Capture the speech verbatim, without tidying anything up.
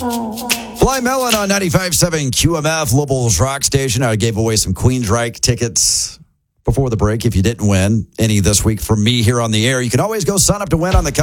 Blind Melon on ninety-five point seven Q M F, Louisville's rock station. I gave away some Queensryche tickets before the break. If you didn't win any this week from me here on the air, you can always go sign up to win on the